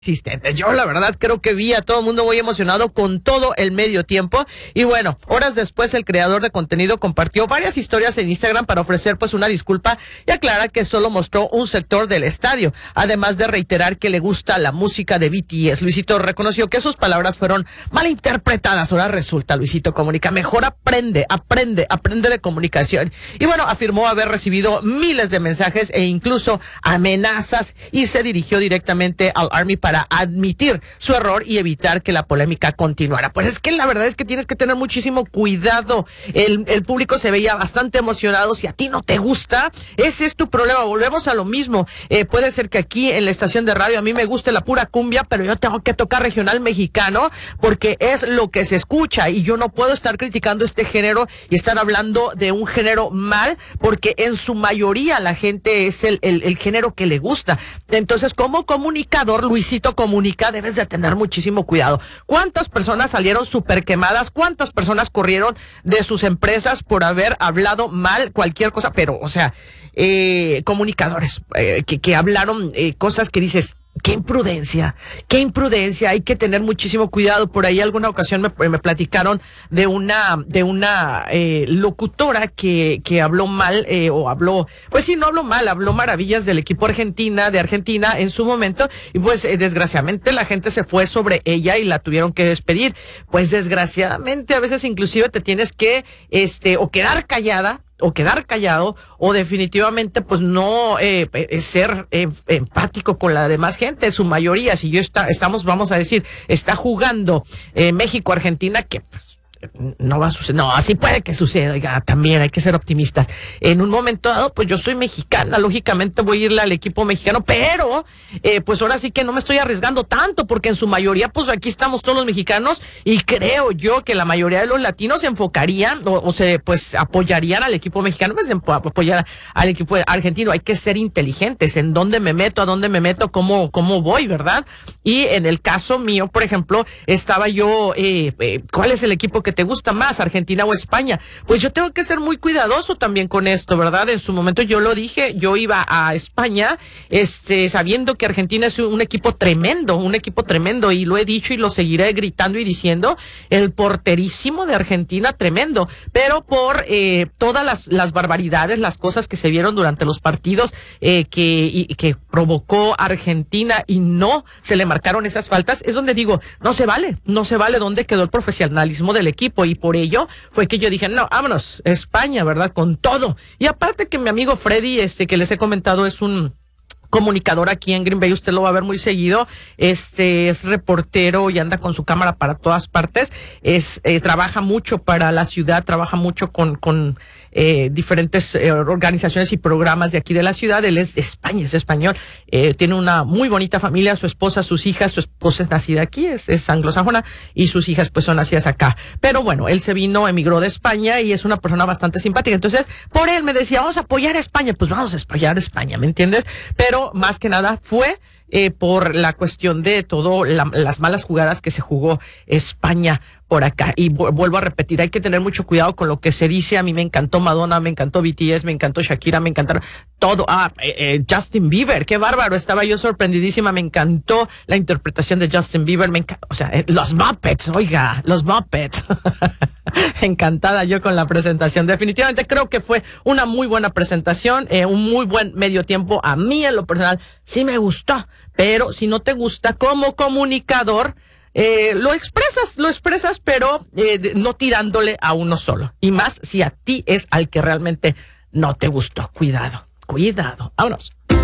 existentes. Yo la verdad creo que vi a todo el mundo muy emocionado con todo el medio tiempo y bueno, horas después el creador de contenido compartió varias historias en Instagram para ofrecer pues una disculpa y aclara que solo mostró un sector del estadio, además de reiterar que le gusta la música de BTS. Luisito reconoció que sus palabras fueron malinterpretadas. Ahora resulta, Luisito Comunica, mejor aprende de comunicación. Y bueno, afirmó haber recibido miles de mensajes e incluso amenazas y se dirigió directamente al Army para admitir su error y evitar que la polémica continuara. Pues es que la verdad es que tienes que tener muchísimo cuidado. El público se veía bastante emocionado. Si a ti no te gusta, ese es tu problema. Volvemos a lo mismo. Puede ser que aquí en la estación de radio a mí me guste la pura cumbia, pero yo tengo que tocar regional mexicano porque es lo que se escucha y yo no puedo estar criticando este género y estar hablando de un género mal porque en su mayoría la gente es el género que le gusta. Entonces, como comunicador, Luisito Comunica, debes de tener muchísimo cuidado. ¿Cuántas personas salieron súper quemadas? ¿Cuántas personas corrieron de sus empresas por haber hablado mal cualquier cosa? Pero, o sea, comunicadores que hablaron cosas que dices, qué imprudencia, hay que tener muchísimo cuidado. Por ahí alguna ocasión me platicaron de una locutora que habló mal, habló maravillas del equipo de Argentina en su momento, y pues desgraciadamente la gente se fue sobre ella y la tuvieron que despedir. Pues desgraciadamente a veces inclusive te tienes que o quedar callado o definitivamente pues no ser empático con la demás gente. En su mayoría, si vamos a decir, está jugando México-Argentina, que pues no va a suceder. No, así puede que suceda. Oiga, también hay que ser optimistas. En un momento dado, pues yo soy mexicana, lógicamente voy a irle al equipo mexicano, pero pues ahora sí que no me estoy arriesgando tanto, porque en su mayoría, pues aquí estamos todos los mexicanos, y creo yo que la mayoría de los latinos se enfocarían o se pues apoyarían al equipo mexicano, pues apoyar al equipo argentino. Hay que ser inteligentes en dónde me meto, a dónde me meto, cómo voy, ¿verdad? Y en el caso mío, por ejemplo, estaba yo, ¿cuál es el equipo que te gusta más, Argentina o España? Pues yo tengo que ser muy cuidadoso también con esto, ¿verdad? En su momento yo lo dije, yo iba a España, sabiendo que Argentina es un equipo tremendo, y lo he dicho y lo seguiré gritando y diciendo, el porterísimo de Argentina, tremendo, pero por todas las barbaridades, las cosas que se vieron durante los partidos que provocó Argentina y no se le marcaron esas faltas, es donde digo, no se vale dónde quedó el profesionalismo del equipo, y por ello fue que yo dije, no, vámonos, España, ¿verdad? Con todo. Y aparte que mi amigo Freddy, que les he comentado, es un comunicador aquí en Green Bay, usted lo va a ver muy seguido, es reportero y anda con su cámara para todas partes, trabaja mucho para la ciudad, trabaja mucho con diferentes organizaciones y programas de aquí de la ciudad. Él es de España, es español, tiene una muy bonita familia, su esposa, sus hijas, su esposa es nacida aquí, es anglosajona, y sus hijas pues son nacidas acá, pero bueno, él emigró de España y es una persona bastante simpática. Entonces por él me decía, vamos a apoyar a España, pues vamos a apoyar a España, ¿me entiendes? Pero más que nada fue por la cuestión de las malas jugadas que se jugó España por acá. Y vuelvo a repetir, hay que tener mucho cuidado con lo que se dice. A mí me encantó Madonna, me encantó BTS, me encantó Shakira, me encantaron todo. Justin Bieber, qué bárbaro, estaba yo sorprendidísima, me encantó la interpretación de Justin Bieber, los Muppets, los Muppets. Encantada yo con la presentación. Definitivamente creo que fue una muy buena presentación, un muy buen medio tiempo. A mí en lo personal sí me gustó, pero si no te gusta como comunicador, lo expresas, pero no tirándole a uno solo. Y más si a ti es al que realmente no te gustó. Cuidado. Vámonos.